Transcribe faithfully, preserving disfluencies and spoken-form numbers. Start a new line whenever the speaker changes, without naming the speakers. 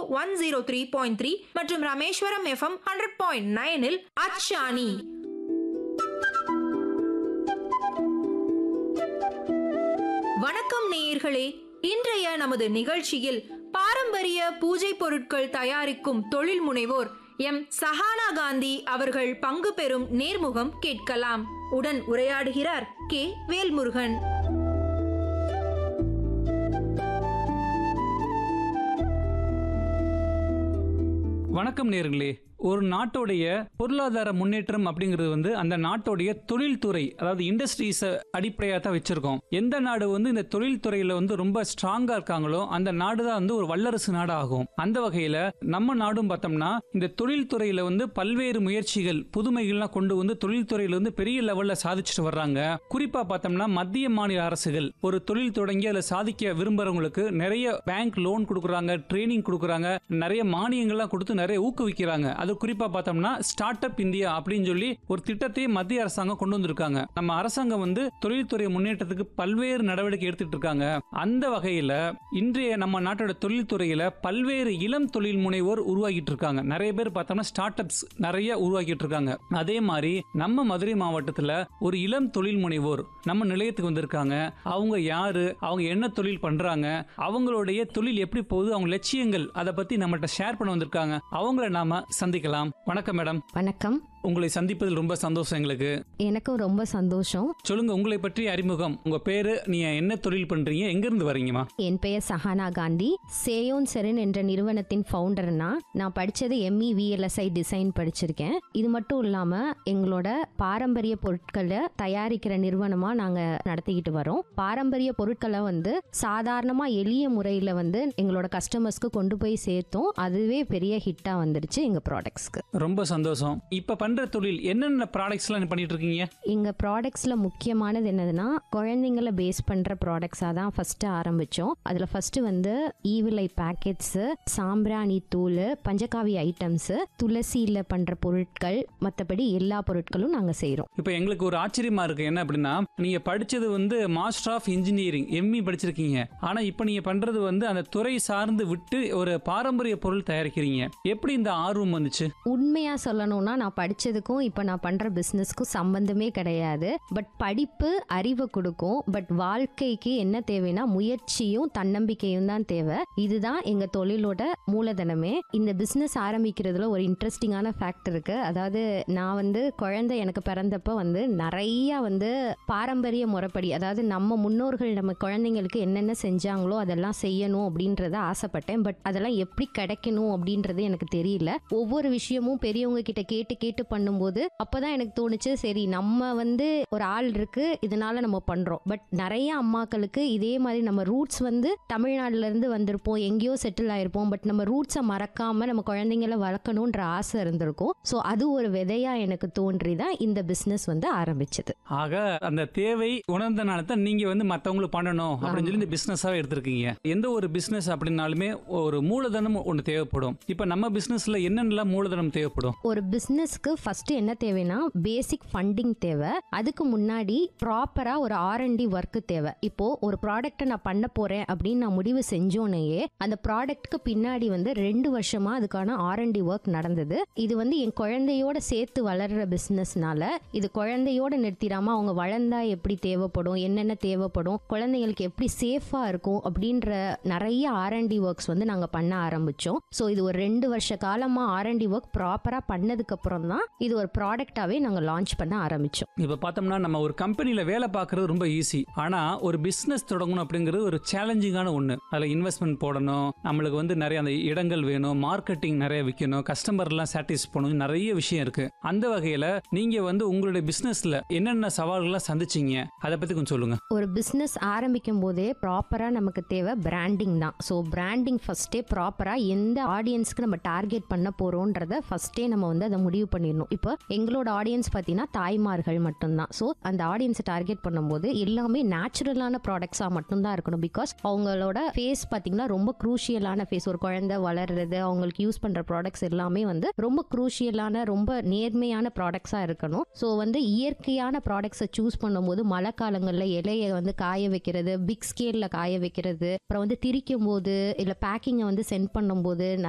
One zero three point three மற்றும் Rameswaram FM hundred point நைனில் அச்சாணி. வணக்கம் நேயர்களே, இன்றைய நமது நிகழ்ச்சியில் பாரம்பரிய பூஜை பொருட்கள் தயாரிக்கும் தொழில் முனைவோர் எம் சஹானா காந்தி அவர்கள் பங்கு பெறும் நேர்முகம் கேட்கலாம். உடன் உரையாடுகிறார் கே வேல்முருகன்.
வணக்கம் நேயர்களே. ஒரு நாட்டோடைய பொருளாதார முன்னேற்றம் அப்படிங்கிறது வந்து அந்த நாட்டோடைய தொழில்துறை, அதாவது இண்டஸ்ட்ரீஸை அடிப்படையாக தான் வச்சிருக்கோம். எந்த நாடு வந்து இந்த தொழில்துறையில வந்து ரொம்ப ஸ்ட்ராங்கா இருக்காங்களோ அந்த நாடு தான் வந்து ஒரு வல்லரசு நாடு ஆகும். அந்த வகையில நம்ம நாடும் பார்த்தோம்னா இந்த தொழில்துறையில வந்து பல்வேறு முயற்சிகள் புதுமைகள்லாம் கொண்டு வந்து தொழில்துறையில வந்து பெரிய லெவல்ல சாதிச்சுட்டு வர்றாங்க. குறிப்பா பார்த்தோம்னா மத்திய மாநில அரசுகள் ஒரு தொழில் தொடங்கி அதில் சாதிக்க விரும்புறவங்களுக்கு நிறைய பேங்க் லோன் கொடுக்குறாங்க, ட்ரைனிங் கொடுக்குறாங்க, நிறைய மானியங்கள்லாம் கொடுத்து நிறைய ஊக்குவிக்கிறாங்க. அது குறிப்பா பார்த்தோம்னா ஸ்டார்ட் அப் இந்தியா அப்படின்னு சொல்லி ஒரு திட்டத்தை மத்திய அரசாங்கம் கொண்டு வந்திருக்காங்க. நம்ம அரசாங்கம் வந்து தொழில்துறை முன்னேற்றத்துக்கு பல்வேறு நடவடிக்கை எடுத்துட்டு இருக்காங்க. அந்த வகையில இன்றைய நம்ம நாட்டோட தொழில்துறையில பல்வேறு இளம் தொழில் முனைவோர் உருவாகிட்டு இருக்காங்க. நிறைய பேர் பார்த்தோம்னா ஸ்டார்ட் அப்ஸ் நிறைய உருவாக்கிட்டு இருக்காங்க. அதே மாதிரி நம்ம மதுரை மாவட்டத்தில் ஒரு இளம் தொழில் முனைவோர் நம்ம நிலையத்துக்கு வந்திருக்காங்க. அவங்க யாரு, அவங்க என்ன தொழில் பண்றாங்க, அவங்களுடைய தொழில் எப்படி போகுது, அவங்க லட்சியங்கள் அதை பத்தி நம்மகிட்ட ஷேர் பண்ண வந்திருக்காங்க. அவங்கள நாம சந்திக்கலாம். வணக்கம் மேடம்.
வணக்கம்.
உங்களை சந்திப்பதில் ரொம்ப சந்தோஷம் எங்களுக்கு.
எனக்கும் ரொம்ப சந்தோஷம்.
சொல்லுங்க, உங்களை பற்றி அறிமுகம். உங்க பேரு, நீங்க என்ன தொழில் பண்றீங்க, எங்க இருந்து வரீங்கம்மா?
என் பெயர் சஹானா காந்தி. சேயோன் செரின் என்ற நிறுவனத்தின் ஃபவுண்டர்னா. நான் படிச்சது எம்இ விஎல்எஸ்ஐ டிசைன் படிச்சிருக்கேன். இது மட்டும் இல்லாம எங்களோட பாரம்பரிய பொருட்களை தயாரிக்கிற நிறுவனமா நாங்க நடத்திக்கிட்டு வரோம். பாரம்பரிய பொருட்களை வந்து சாதாரணமா எளிய முறையில வந்து எங்களோட கஸ்டமர்ஸ்க்கு கொண்டு போய் சேர்த்தோம். அதுவே பெரிய ஹிட்டா வந்துருச்சு எங்க ப்ராடக்ட்ஸ்க்கு.
ரொம்ப சந்தோஷம். இப்ப பண்ற தொழில் என்னென்ன ப்ராடக்ட்ஸ் எல்லாம் பண்ணிட்டு இருக்கீங்க?
எங்க ப்ராடக்ட்ஸ்ல முக்கியமானது என்னதுன்னா குழந்தைங்களை பேஸ் பண்ற ப்ராடக்ட்ஸா தான் ஃபர்ஸ்ட் ஆரம்பிச்சோம். அதுல ஃபர்ஸ்ட் வந்து ஈவிலை பேக்கெட்ஸ், சாம்பிராணி தூள், பஞ்சகாவி ஐட்டம்ஸ், துளசியில பண்ற பொருட்கள், மற்றபடி எல்லா பொருட்களும் நாங்க செய்யறோம்.
இப்ப எங்களுக்கு ஒரு ஆச்சரியமா இருக்கு. என்ன அப்படின்னா, நீங்க படிச்சது வந்து மாஸ்டர் ஆஃப் இன்ஜினியரிங் எம்இ படிச்சிருக்கீங்க. ஆனா இப்ப நீங்க பண்றது வந்து அந்த துறை சார்ந்து விட்டு ஒரு பாரம்பரிய பொருள் தயாரிக்கிறீங்க. எப்படி இந்த ஆர்வம் வந்துச்சு?
உண்மையா சொல்லணும்னா நான் படிச்சதுக்கும் இப்ப நான் பண்ற பிசினஸ்க்கும் சம்பந்தமே கிடையாது. பட் படிப்பு அறிவை கொடுக்கும். பட் வாழ்க்கைக்கு என்ன தேவைன்னா முயற்சியும் தன்னம்பிக்கையும் தான் தேவை. இதுதான் எங்க தொழிலோட மூலதனமே. இந்த பிசினஸ் ஆரம்பிக்கிறதுல ஒரு இன்ட்ரெஸ்டிங்கான ஃபேக்ட் இருக்கு. அதாவது நான் வந்து குழந்தை எனக்கு பிறந்தப்ப வந்து நிறைய வந்து பாரம்பரிய முறைப்படி, அதாவது நம்ம முன்னோர்கள் நம்ம குழந்தைங்களுக்கு என்னென்ன செஞ்சாங்களோ அதெல்லாம் செய்யணும் அப்படின்றத ஆசைப்பட்டேன். பட் அதெல்லாம் எப்படி கிடைக்கணும் அப்படின்றது எனக்கு தெரியல. ஒவ்வொரு விஷயமும் பெரியவங்க கிட்ட கேட்டு கேட்டு பண்ணும்போது அப்பதான் எனக்கு தோணுச்சு, சரி நம்ம வந்து ஒரு ஆள் இருக்கு, இதனால நம்ம பண்றோம். பட் நிறைய அம்மாக்களுக்கு இதே மாதிரி நம்ம ரூட்ஸ் வந்து தமிழ்நாடுல இருந்து வந்திருப்போம், எங்கேயோ செட்டில் ஆயிருப்போம். பட் நம்ம ரூட்ஸை மறக்காம நம்ம குழந்தைங்களை வளர்க்கணும்ன்ற ஆசை இருந்திருக்கும். ஸோ அது ஒரு விதையா எனக்கு தோன்றிதான் இந்த பிசினஸ் வந்து ஆரம்பிச்சது.
ஆக அந்த தேவை உணர்ந்தனால தான் நீங்க வந்து மற்றவங்களுக்கு பண்ணணும் அப்படின்னு சொல்லி இந்த பிசினஸாவே எடுத்திருக்கீங்க. எந்த ஒரு பிசினஸ் அப்படின்னாலுமே ஒரு மூலதனம் ஒன்று தேவைப்படும். இப்ப நம்ம பிசினஸ்ல என்னென்னலாம் மூலதனம் தேவைப்படும்?
ஒரு பிசினஸ்க்கு ஃபர்ஸ்ட் என்ன தேவைன்னா பேசிக் ஃபண்டிங் தேவை. அதுக்கு முன்னாடி ப்ராப்பரா ஒரு ஆர் அண்ட் டி ஒர்க் தேவை. இப்போ ஒரு ப்ராடக்ட்டை நான் பண்ண போறேன் அப்படின்னு நான் முடிவு செஞ்சோனையே அந்த ப்ராடக்ட்க்கு பின்னாடி வந்து ரெண்டு வருஷமா அதுக்கான ஆர் அண்ட் டி ஒர்க் நடந்தது. இது வந்து என் குழந்தையோட சேர்த்து வளர்ற பிசினஸ்னால இது குழந்தையோட நிறுத்திடாம அவங்க வளர்ந்தா எப்படி தேவைப்படும், என்னென்ன தேவைப்படும், குழந்தைங்களுக்கு எப்படி சேஃபா இருக்கும் அப்படின்ற நிறைய ஆர் அண்ட் டி ஒர்க்ஸ் வந்து நாங்க பண்ண ஆரம்பிச்சோம். ஸோ இது ஒரு ரெண்டு வருஷ காலமா ஆர் அண்ட் டி ஒர்க் ப்ராப்பரா பண்ணதுக்கு அப்புறம் தான் இது ஒரு ப்ராடக்டாவே நாங்க லான்ச் பண்ண ஆரம்பிச்சோம்.
இப்ப பார்த்தோம்னா நம்ம ஒரு கம்பெனில வேலை பார்க்கறது ரொம்ப ஈஸி. ஆனா ஒரு பிசினஸ் தொடங்கணும் அப்படிங்கிறது ஒரு சேலஞ்சிங்கான ஒண்ணு. அதுல இன்வெஸ்ட்மெண்ட் போடணும், நம்மளுக்கு வந்து நிறைய அந்த இடங்கள் வேணும், மார்க்கெட்டிங் நிறைய விற்கணும், கஸ்டமர் எல்லாம் சாட்டிஸ்ஃபை பண்ணணும், நிறைய விஷயம் இருக்கு. அந்த வகையில நீங்க வந்து உங்களுடைய பிசினஸ்ல என்னென்ன சவால்களை சந்திச்சீங்க, அதை பத்தி கொஞ்சம் சொல்லுங்க.
ஒரு பிசினஸ் ஆரம்பிக்கும் போதே ப்ராப்பரா நமக்கு தேவை பிராண்டிங் தான். ஸோ பிராண்டிங் ஃபர்ஸ்டே ப்ராப்பரா எந்த ஆடியன்ஸ்க்கு நம்ம டார்கெட் பண்ண போறோம்ன்றத ஃபர்ஸ்டே நம்ம வந்து அதை முடிவு பண்ணிடணும். இப்போ எங்களோட ஆடியன்ஸ் பார்த்தீங்கன்னா தாய்மார்கள் மட்டும்தான். ஸோ அந்த ஆடியன்ஸை டார்கெட் பண்ணும்போது எல்லாமே நேச்சுரலான ப்ராடக்ட்ஸாக மட்டும்தான் இருக்கணும். பிகாஸ் அவங்களோட ஃபேஸ் பார்த்தீங்கன்னா ரொம்ப குரூஷியலான ஃபேஸ். ஒரு குழந்தை வளர்றது, அவங்களுக்கு யூஸ் பண்ணுற ப்ராடக்ட்ஸ் எல்லாமே வந்து ரொம்ப குரூஷியலான ரொம்ப நேர்மையான ப்ராடக்ட்ஸாக இருக்கணும். ஸோ வந்து இயற்கையான ப்ராடக்ட்ஸை சூஸ் பண்ணும்போது மழை காலங்களில் இலையை வந்து காய வைக்கிறது, பிக் ஸ்கேலில் காய வைக்கிறது, அப்புறம் வந்து திரிக்கும் போது இல்லை பேக்கிங்கை வந்து சென்ட் பண்ணும்போது